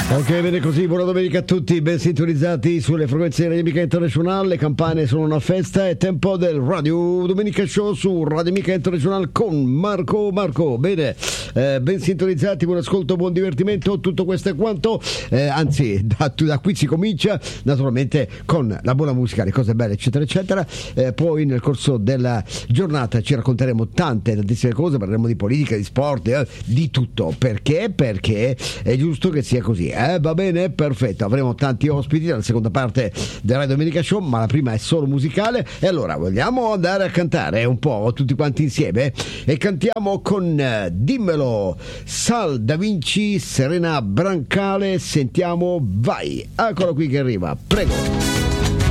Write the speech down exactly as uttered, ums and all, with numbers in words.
Ok, bene così, buona domenica a tutti, ben sintonizzati sulle frequenze di Radio Amica International, le campane sono una festa, è tempo del Radio Domenica Show su Radio Amica International con Marco Marco, bene, eh, ben sintonizzati, buon ascolto, buon divertimento, tutto questo è quanto, eh, anzi da, da qui si comincia naturalmente con la buona musica, le cose belle eccetera eccetera, eh, poi nel corso della giornata ci racconteremo tante, tantissime cose, parleremo di politica, di sport, eh, di tutto, perché? Perché è giusto che sia così. Eh, va bene, perfetto, avremo tanti ospiti nella seconda parte del Radio Domenica Show, ma la prima è solo musicale e allora vogliamo andare a cantare un po' tutti quanti insieme e cantiamo con uh, Dimmelo, Sal Da Vinci, Serena Brancale, sentiamo, vai, eccolo qui che arriva, prego.